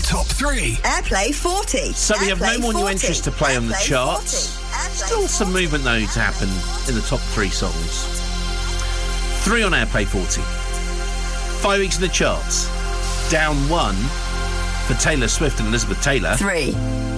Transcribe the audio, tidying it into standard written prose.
top 3. Airplay 40. So we have no more new entries to play on the charts. Still some movement, though, to happen in the top 3 songs. 3 on Airplay 40. 5 weeks in the charts. Down 1 for Taylor Swift and Elizabeth Taylor. 3.